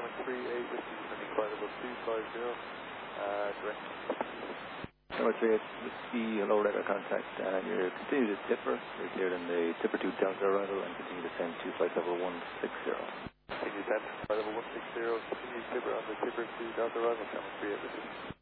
Cameron 38, whiskey descending flight level 250, direction. Number 38, whiskey, hello, radar contact, and you continue to tipper. You're cleared in the tipper 2 Delta arrival and continue to descend to flight level 160. Continue descent, flight level 160, continue tipper on the tipper 2 Delta arrival, Cameron 38, whiskey.